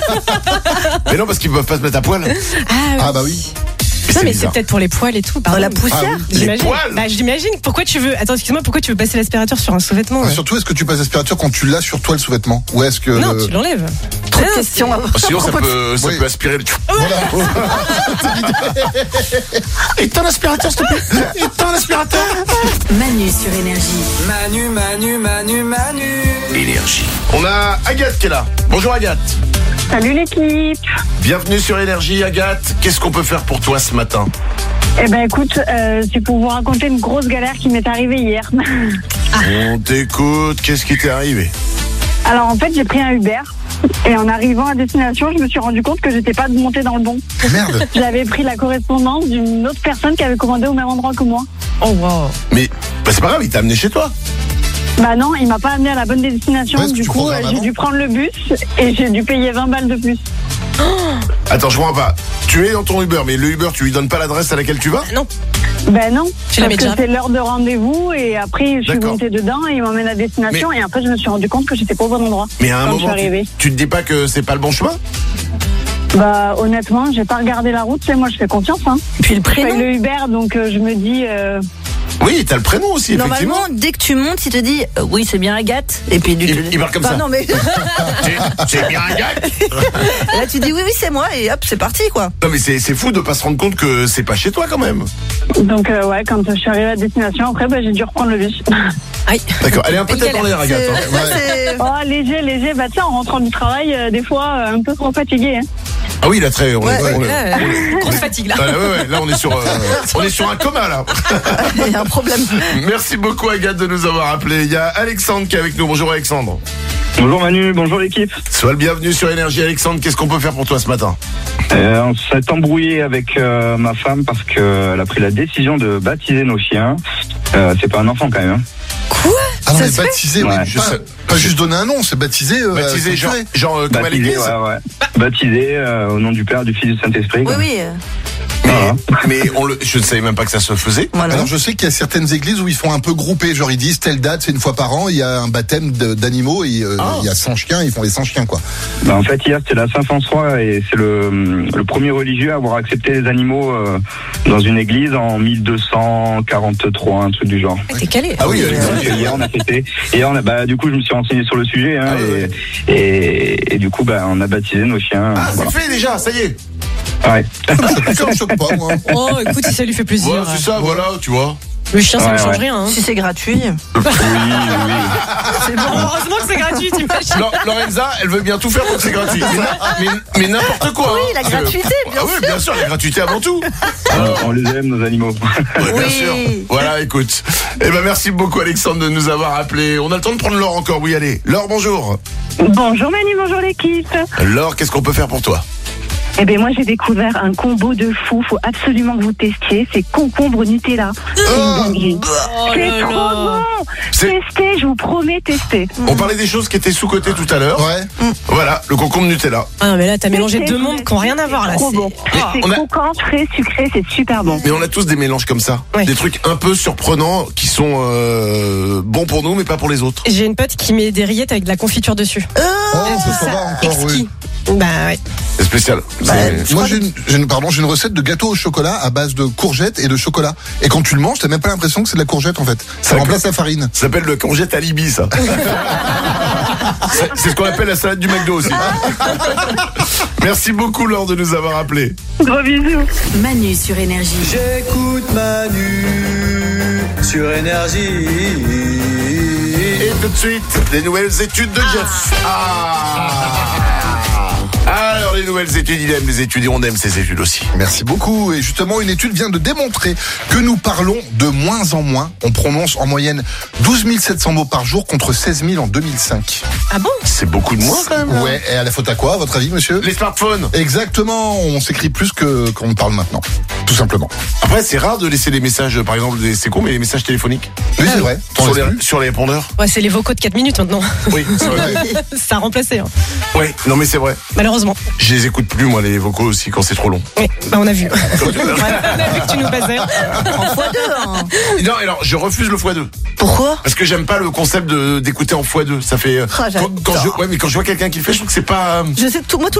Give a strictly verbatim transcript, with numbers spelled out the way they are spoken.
Mais non, parce qu'ils peuvent pas se mettre à poil. Ah, oui. Ah bah oui. Non, mais c'est bizarre. peut-être pour les poils et tout. Pardon. La poussière. Ah oui. J'imagine. Les poils. Bah, j'imagine. Pourquoi tu veux. Attends, excuse-moi, pourquoi tu veux passer l'aspirateur sur un sous-vêtement Ah, ouais. surtout, est-ce que tu passes l'aspirateur quand tu l'as sur toi le sous-vêtement? Ou est-ce que. Non, tu l'enlèves. Trop de Ah, questions. Sinon, ça peut, ça Oui. peut aspirer le. Voilà. Éteins l'aspirateur, s'il te plaît. Éteins l'aspirateur. Manu sur Énergie. Manu, Manu, Manu, Manu. Énergie. On a Agathe qui est là. Bonjour Agathe. Salut l'équipe. Bienvenue sur Énergie, Agathe. Qu'est-ce qu'on peut faire pour toi ce matin? Eh ben écoute, euh, c'est pour vous raconter une grosse galère qui m'est arrivée hier. On t'écoute. Qu'est-ce qui t'est arrivé? Alors en fait, j'ai pris un Uber et en arrivant à destination, je me suis rendu compte que j'étais pas montée dans le bon. Merde. J'avais pris la correspondance d'une autre personne qui avait commandé au même endroit que moi. Oh, wow. Mais bah, c'est pas grave, il t'a amené chez toi. Bah non, il m'a pas amené à la bonne destination. Ouais, est-ce que du tu coup, programmes euh, j'ai avant dû prendre le bus et j'ai dû payer vingt balles de plus. Attends, je comprends pas. Tu es dans ton Uber, mais le Uber, tu lui donnes pas l'adresse à laquelle tu vas? Non. Ben non, Tu la mets parce que déjà. c'est l'heure de rendez-vous et après je suis D'accord. montée dedans et il m'emmène à destination et après je me suis rendu compte que j'étais pas au bon endroit. Mais à un quand je suis moment, tu, arrivée. tu te dis pas que c'est pas le bon chemin? Bah honnêtement, j'ai pas regardé la route, c'est moi je fais confiance. Hein. Puis le Je paye prénom. le Uber donc euh, je me dis. Euh... Oui, t'as le prénom aussi, effectivement. Normalement, dès que tu montes, il te dit euh, oui, c'est bien Agathe. Et puis du Il- il parle comme Enfin, ça. Non, mais C'est- C'est bien Agathe. là, tu dis oui, oui, c'est moi. Et hop, c'est parti, quoi. Non, mais c'est c'est fou de pas se rendre compte que c'est pas chez toi quand même. Donc euh, ouais, quand je suis arrivée à destination, après bah, j'ai dû reprendre le bus. Aïe. D'accord, elle est un peu Une tête dans l'air, galère. Agathe. C'est- hein. ouais, c'est- Oh léger, léger, bah tiens en rentrant du travail, euh, des fois euh, un peu trop fatiguée. Hein. Ah oui, là, très. On est- Ouais, on est- Là, euh, grosse fatigue, là. Ah, ouais, ouais, là, on est sur, euh, on est sur un coma, là. Il y a un problème. Merci beaucoup, Agathe, de nous avoir appelé. Il y a Alexandre qui est avec nous. Bonjour, Alexandre. Bonjour Manu, bonjour l'équipe. Sois le bienvenu sur Énergie, Alexandre. Qu'est-ce qu'on peut faire pour toi ce matin? Euh, on s'est embrouillé avec euh, ma femme parce qu'elle a pris la décision de baptiser nos chiens. Euh, c'est pas un enfant quand même. Hein. Ah non, Ça mais se fait baptisé, oui. Ouais, je pas, sais. pas juste donner un nom, c'est baptisé. Euh, Baptisé, genre, structuré. genre euh, comme à Baptisé, l'église. ouais, ouais. Baptisé euh, au nom du Père, du Fils et du Saint-Esprit. Oui, quoi. oui. euh, Mais, mais on le, je ne savais même pas que ça se faisait. Voilà. Alors je sais qu'il y a certaines églises où ils font un peu groupé, genre ils disent telle date, c'est une fois par an, il y a un baptême de- d'animaux et euh, Ah. il y a cent chiens, ils font les cent chiens quoi. Bah, en fait, hier c'était la Saint-François et c'est le, le premier religieux à avoir accepté les animaux euh, dans une église en mille deux cent quarante-trois, un truc du genre. Ah, t'es calé. Ah oui, Alexandre. Et hier on a fêté. Et on a, bah, du coup, je me suis renseigné sur le sujet hein, Ah oui, et, et, et du coup, bah, on a baptisé nos chiens. Ah, voilà. c'est fait déjà, ça y est. Ouais. Ça me choque pas moi. Oh, écoute, si ça lui fait plaisir. Voilà, c'est ça, voilà, tu vois. Le chien, ça Ouais, ne change ouais. rien. Hein. Si c'est gratuit. Oui, oui. C'est bon. Heureusement que c'est gratuit, t'imagines. Lo- Lorenza, elle veut bien tout faire pour que c'est gratuit. Mais, mais, mais n'importe quoi. Oui, hein. la Parce que- gratuité, bien Ah oui, bien sûr, la gratuité avant tout. Euh, on les aime, nos animaux. Ouais, bien Oui. sûr. Voilà, écoute. Eh ben, merci beaucoup, Alexandre, de nous avoir appelé. On a le temps de prendre Laure encore. Oui, allez. Laure, bonjour. Bonjour Manu, bonjour l'équipe. Laure, qu'est-ce qu'on peut faire pour toi? Eh ben moi j'ai découvert un combo de fou, faut absolument que vous testiez, c'est concombre Nutella. C'est une dinguerie. Oh C'est là trop là. bon. C'est- Testez, je vous promets, testez. On parlait des choses qui étaient sous-cotées tout à l'heure. Ouais. Voilà, le concombre Nutella. Ah non, mais là, t'as mélangé Testez, deux mondes qui n'ont rien à voir, là. C'est trop C'est- bon. Ah. C'est on a- croquant, frais, sucré, c'est super bon. Mais on a tous des mélanges comme ça. Ouais. Des trucs un peu surprenants qui sont euh, bons pour nous, mais pas pour les autres. J'ai une pote qui met des rillettes avec de la confiture dessus. Oh, Elle ça trouve va encore, exquis. oui. Bah ouais. C'est spécial. C'est- Moi j'ai une, j'ai une- pardon, j'ai une recette de gâteau au chocolat à base de courgettes et de chocolat. Et quand tu le manges, t'as même pas l'impression que c'est de la courgette en fait. Ça D'accord. remplace la farine. Ça s'appelle le congette alibi, ça. C'est- C'est ce qu'on appelle la salade du McDo aussi. Merci beaucoup, Laure, de nous avoir appelés. Gros bisous. Manu sur Énergie. J'écoute Manu sur Énergie. Et tout de suite, les nouvelles études de Jeff. Ah. Alors, les nouvelles études, il aime les études et on aime ces études aussi. Merci beaucoup. Et justement, une étude vient de démontrer que nous parlons de moins en moins. On prononce en moyenne douze mille sept cents mots par jour contre seize mille en deux mille cinq. Ah bon? C'est beaucoup de moins, quand même. là. Ouais, et à la faute à quoi, à votre avis, monsieur? Les smartphones. Exactement, on s'écrit plus que qu'on ne parle maintenant. Tout simplement. Après, c'est rare de laisser des messages, par exemple, des- c'est con, mais les messages téléphoniques. Oui, c'est vrai. T'en Sur laisses les, plus. sur les répondeurs. Ouais, c'est les vocaux de quatre minutes maintenant. Oui, c'est vrai. Ça a remplacé, hein. Ouais, non, mais c'est vrai. Malheureusement. Je les écoute plus, moi, les vocaux aussi, quand c'est trop long. Oui, bah on a vu. Ouais, on a vu que tu nous basais. En fois deux. Hein. Non, alors, je refuse le fois deux. Pourquoi? Parce que j'aime pas le concept de d'écouter en fois deux. Ça fait. euh, Ah, quand, quand je, j'adore. ouais, mais quand je vois quelqu'un qui le fait, je trouve que c'est pas. euh, Je sais, tout, moi, tout